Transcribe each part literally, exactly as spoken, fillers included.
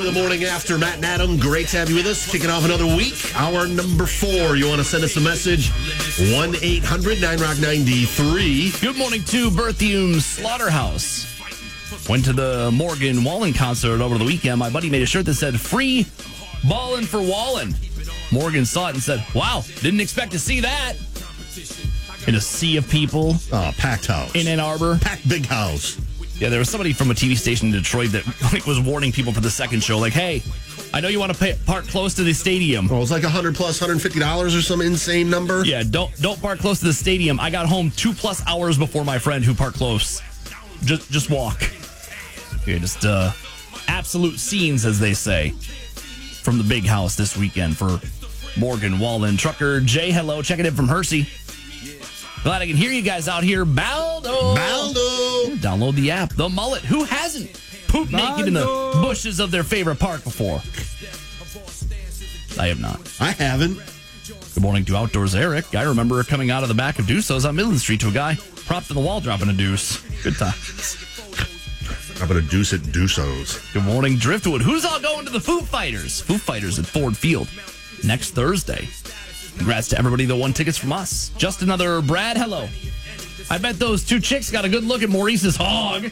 The morning after, Matt and Adam, great to have you with us. Kicking off another week. Hour number four. You want to send us a message? one eight hundred nine rock ninety-three. Good morning to Berthium Slaughterhouse. Went to the Morgan Wallen concert over the weekend. My buddy made a shirt that said, free ballin' for Wallen. Morgan saw it and said, wow, didn't expect to see that. In a sea of people. Oh, packed house. In Ann Arbor. Packed big house. Yeah, there was somebody from a T V station in Detroit that like was warning people for the second show, like, hey, I know you want to pay, park close to the stadium. Oh, it was like one hundred plus, one hundred fifty dollars or some insane number. Yeah, don't don't park close to the stadium. I got home two plus hours before my friend who parked close. Just just walk. Yeah, just uh, absolute scenes, as they say, from the big house this weekend for Morgan Wallen. Trucker Jay, hello, checking in from Hersey. Glad I can hear you guys out here. Baldo. Baldo. Download the app. The Mullet. Who hasn't pooped Baldo. naked in the bushes of their favorite park before? I have not. I haven't. Good morning to Outdoors Eric. I remember coming out of the back of Deuce's on Midland Street to a guy propped to the wall dropping a deuce. Good times. I'm going to deuce at Deuce's. Good morning, Driftwood. Who's all going to the Foo Fighters? Foo Fighters at Ford Field next Thursday. Congrats to everybody that won tickets from us. Just another Brad, hello. I bet those two chicks got a good look at Maurice's hog.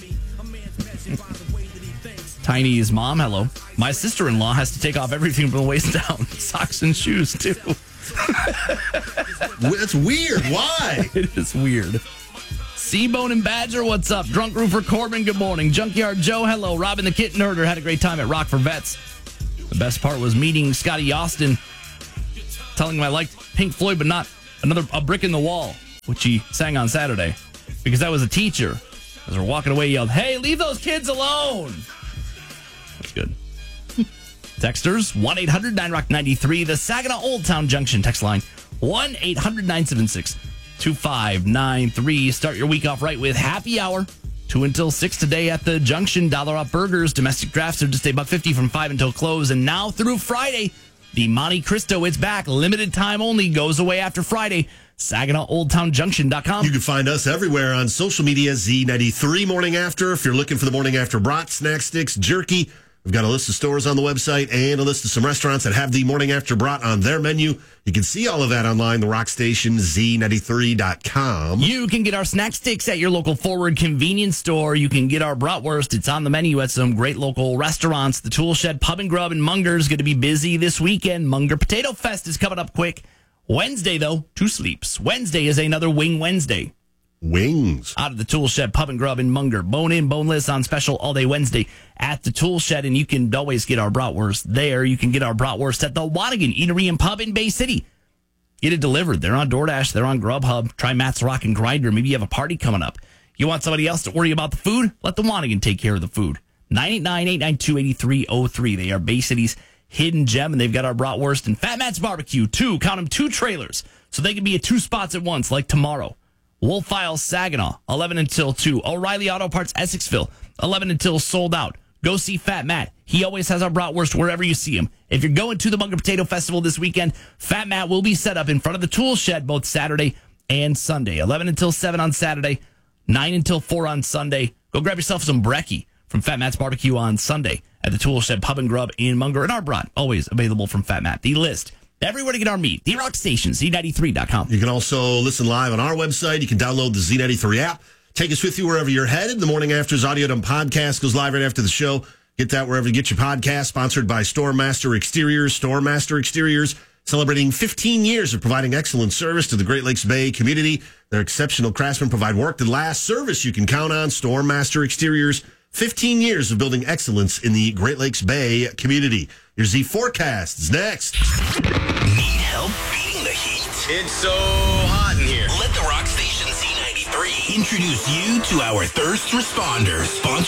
Tiny's mom, hello. My sister-in-law has to take off everything from the waist down. Socks and shoes, too. That's weird. Why? It is weird. Seabone and Badger, what's up? Drunk Roofer Corbin, good morning. Junkyard Joe, hello. Robin the Kitten Herder had a great time at Rock for Vets. The best part was meeting Scotty Austin, telling him I liked Pink Floyd, but not another A Brick in the Wall, which he sang on Saturday, because that was a teacher. As we're walking away, he yelled, hey, leave those kids alone. That's good. Texters, one eight hundred nine rock ninety-three, the Saginaw Old Town Junction text line, one eight hundred nine seven six two five nine three. Start your week off right with happy hour. two until six today at the Junction. Dollar off burgers. Domestic drafts are just a buck fifty from five until close. And now through Friday, the Monte Cristo, it's back. Limited time only. Goes away after Friday. Saginaw Old Town Junction dot com. You can find us everywhere on social media. Z ninety-three Morning After. If you're looking for the Morning After brat, snack sticks, jerky, we've got a list of stores on the website and a list of some restaurants that have the Morning After brat on their menu. You can see all of that online, the Rock Station, Z ninety-three dot com. You can get our snack sticks at your local Forward convenience store. You can get our bratwurst. It's on the menu at some great local restaurants. The Tool Shed Pub and Grub in Munger is going to be busy this weekend. Munger Potato Fest is coming up quick. Wednesday, though, two sleeps. Wednesday is another Wing Wednesday. Wings. Out of the Tool Shed Pub and Grub in Munger. Bone in, boneless on special all day Wednesday at the Tool Shed. And you can always get our bratwurst there. You can get our bratwurst at the Wadigan Eatery and Pub in Bay City. Get it delivered. They're on DoorDash. They're on Grubhub. Try Matt's Rock and Grinder. Maybe you have a party coming up. You want somebody else to worry about the food? Let the Wadigan take care of the food. nine eight nine, eight nine two, eight three zero three. They are Bay City's hidden gem, and they've got our bratwurst and Fat Matt's Barbecue. Two, count them, two trailers. So they can be at two spots at once, like tomorrow. Wolf Isles, Saginaw, eleven until two. O'Reilly Auto Parts, Essexville, eleven until sold out. Go see Fat Matt. He always has our bratwurst wherever you see him. If you're going to the Munger Potato Festival this weekend, Fat Matt will be set up in front of the Tool Shed both Saturday and Sunday. eleven until seven on Saturday, nine until four on Sunday. Go grab yourself some brekkie from Fat Matt's Barbecue on Sunday at the Tool Shed Pub and Grub in Munger. And our brat, always available from Fat Matt. The list. Everywhere to get our meat. The Rock Station, Z ninety-three dot com. You can also listen live on our website. You can download the Z ninety-three app. Take us with you wherever you're headed. The Morning After's audio and podcast goes live right after the show. Get that wherever you get your podcast. Sponsored by Storemaster Exteriors. Storemaster Exteriors, celebrating fifteen years of providing excellent service to the Great Lakes Bay community. Their exceptional craftsmen provide work that lasts, service you can count on. Storemaster Exteriors, fifteen years of building excellence in the Great Lakes Bay community. Your Z forecast is next. Need help beating the heat? It's so hot in here. Let the Rock Station Z ninety-three introduce you to our thirst responders. Sponsored